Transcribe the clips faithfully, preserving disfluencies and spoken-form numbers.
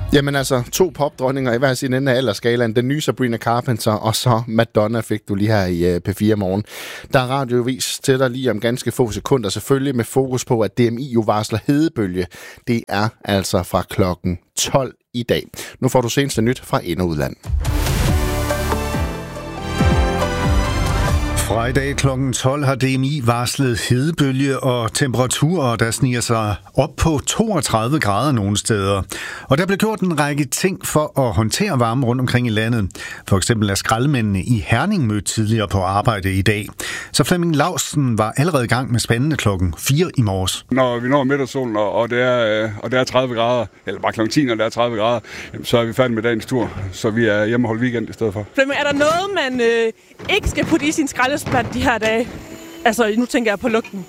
Jamen altså, to popdronninger i hver sin ende af aldersskalaen. Den nye Sabrina Carpenter, og så Madonna fik du lige her i P fire Morgen. Der er radiovis til dig lige om ganske få sekunder, selvfølgelig med fokus på, at D M I jo varsler hedebølge. Det er altså fra klokken tolv i dag. Nu får du seneste nyt fra ind- og udland. Fra i dag klokken tolv har D M I varslet hedebølge og temperaturer, der sniger sig op på toogtredive grader nogle steder. Og der blev gjort en række ting for at håndtere varme rundt omkring i landet. For eksempel er skraldemændene i Herning mødt tidligere på arbejde i dag. Så Flemming Lausten var allerede i gang med spændende klokken fire i morges. Når vi når middagssolen, og det er, og det er tredive grader, eller bare klokken ti, når det er tredive grader, så er vi færdige med dagens tur. Så vi er hjemme og holde weekend i stedet for. Flemming, er der noget, man øh, ikke skal putte i sin skraldespand de her dage? Altså, nu tænker jeg på lugten.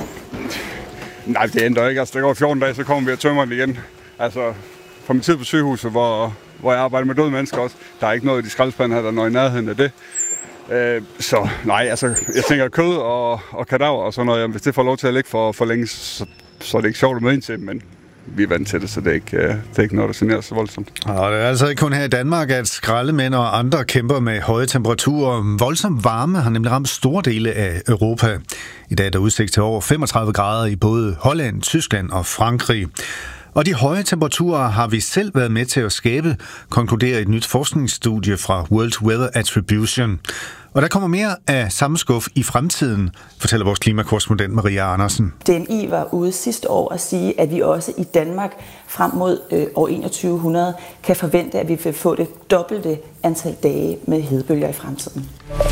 Nej, det ændrer ikke. Altså, der går fjorten dage, så kommer vi og tømmer den igen. Altså, fra min tid på sygehuset, hvor, hvor jeg arbejder med døde mennesker også, der er ikke noget i de skraldespande her, der når i nærheden af det. Øh, så nej, altså, jeg tænker kød og, og kadaver og sådan noget. Hvis det får lov til at ligge for, for længe, så, så er det ikke sjovt at møde ind til, men vi er vant til det, så det er ikke, det er ikke noget, der generer så voldsomt. Og det er altså ikke kun her i Danmark, at skraldemænd og andre kæmper med høje temperaturer. Voldsom varme har nemlig ramt store dele af Europa. I dag er der udsigt til over femogtredive grader i både Holland, Tyskland og Frankrig. Og de høje temperaturer har vi selv været med til at skabe, konkluderer et nyt forskningsstudie fra World Weather Attribution. Og der kommer mere af samme skuf i fremtiden, fortæller vores klimakorrespondent Maria Andersen. D M I var ude sidste år at sige, at vi også i Danmark frem mod øh, år enogtyve hundrede kan forvente, at vi vil få det dobbelte antal dage med hedebølger i fremtiden.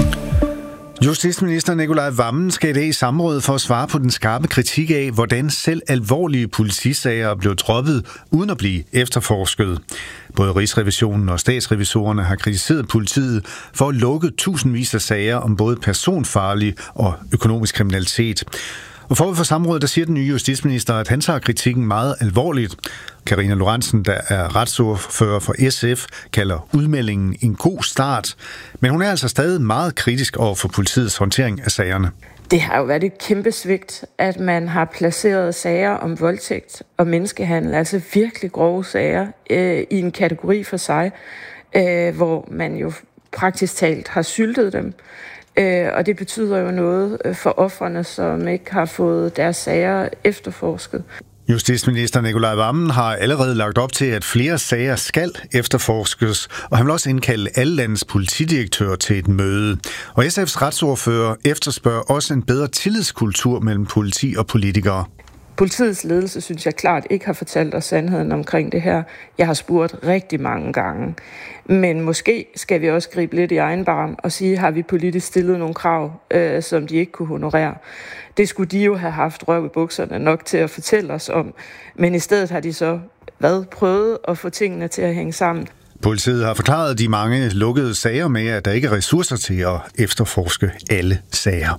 Justitsminister Nicolai Wammen skal i dag i samråd for at svare på den skarpe kritik af, hvordan selv alvorlige politisager blev droppet uden at blive efterforsket. Både Rigsrevisionen og statsrevisorerne har kritiseret politiet for at lukke tusindvis af sager om både personfarlig og økonomisk kriminalitet. Og forud for samrådet, der siger den nye justitsminister, at han tager kritikken meget alvorligt. Karina Lorentzen, der er retsordfører for S F, kalder udmeldingen en god start. Men hun er altså stadig meget kritisk over for politiets håndtering af sagerne. Det har jo været et kæmpe svigt, at man har placeret sager om voldtægt og menneskehandel, altså virkelig grove sager, øh, i en kategori for sig, øh, hvor man jo praktisk talt har syltet dem. Øh, og det betyder jo noget for ofrene, som ikke har fået deres sager efterforsket. Justitsminister Nicolai Wammen har allerede lagt op til, at flere sager skal efterforskes, og han vil også indkalde alle landets politidirektører til et møde. Og S F's retsordfører efterspørger også en bedre tillidskultur mellem politi og politikere. Politiets ledelse, synes jeg klart, ikke har fortalt os sandheden omkring det her. Jeg har spurgt rigtig mange gange. Men måske skal vi også gribe lidt i egen barm og sige, har vi politisk stillet nogle krav, øh, som de ikke kunne honorere. Det skulle de jo have haft røv i bukserne nok til at fortælle os om. Men i stedet har de så hvad, prøvet at få tingene til at hænge sammen. Politiet har forklaret de mange lukkede sager med, at der ikke er ressourcer til at efterforske alle sager.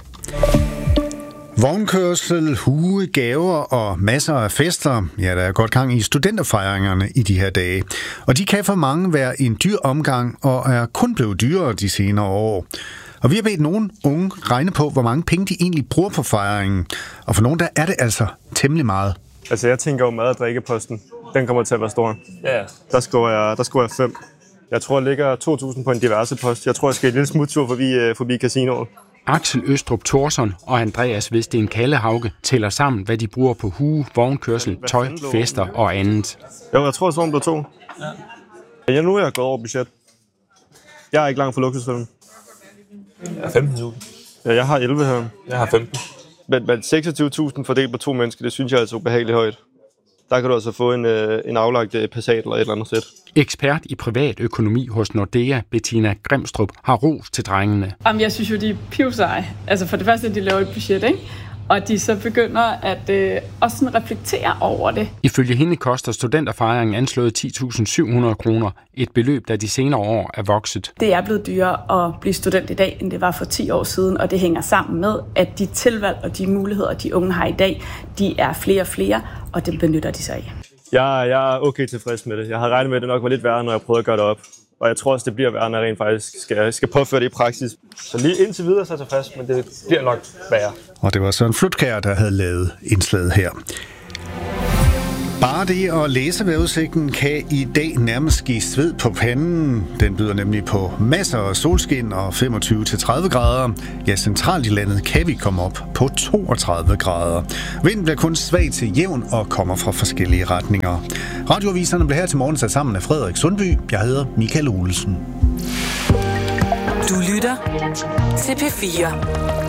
Vognkørsel, hue, gaver og masser af fester. Ja, der er godt gang i studenterfejringerne i de her dage. Og de kan for mange være en dyr omgang og er kun blevet dyrere de senere år. Og vi har bedt nogle unge regne på, hvor mange penge de egentlig bruger på fejringen. Og for nogle der er det altså temmelig meget. Altså jeg tænker jo mad- og drikkeposten. Den kommer til at være stor. Ja. Der skriver jeg, der skriver jeg fem. Jeg tror, der ligger to tusind på en diverse post. Jeg tror, jeg skal en lille smuttur forbi, forbi casinoet. Axel Østrup Thorsson og Andreas Vestin Kallehauge tæller sammen, hvad de bruger på hue, vognkørsel, tøj, fester og andet. Jo, jeg tror, sådan blev to. Ja. Ja, nu er jeg gået over budget. Jeg er ikke langt for luksusfilmen. Jeg har femten tusind. Ja, jeg har elleve her. Jeg har femten. Men, men seksogtyve tusind fordelt på to mennesker, det synes jeg er altså ubehageligt højt. Der kan du altså få en, en aflagt Passat eller et eller andet sæt. Ekspert i privat økonomi hos Nordea, Bettina Grimstrup, har ros til drengene. Jamen, jeg synes jo, de er pivseje. Altså for det første, de laver et budget, ikke? Og de så begynder at øh, også sådan reflektere over det. Ifølge hende koster studenterfejringen anslået ti tusind syv hundrede kroner, et beløb, der de senere år er vokset. Det er blevet dyrere at blive student i dag, end det var for ti år siden, og det hænger sammen med, at de tilvalg og de muligheder, de unge har i dag, de er flere og flere, og det benytter de sig af. Jeg, jeg er okay tilfreds med det. Jeg har regnet med, at det nok var lidt værre, når jeg prøvede at gøre det op. Og jeg tror også, det bliver værre, når jeg rent faktisk skal, skal påføre det i praksis. Så lige indtil videre så er jeg tilfreds, men det bliver nok værre. Og det var Søren Flutkjær, der havde lavet indslaget her. Bare det at læse vejrudsigten kan i dag nærmest give sved på panden. Den byder nemlig på masser af solskin og femogtyve til tredive grader. Ja, centralt i landet kan vi komme op på toogtredive grader. Vinden bliver kun svag til jævn og kommer fra forskellige retninger. Radioaviserne bliver her til morgen sat sammen af Frederik Sundby. Jeg hedder Michael Olsen. Du lytter til P fire.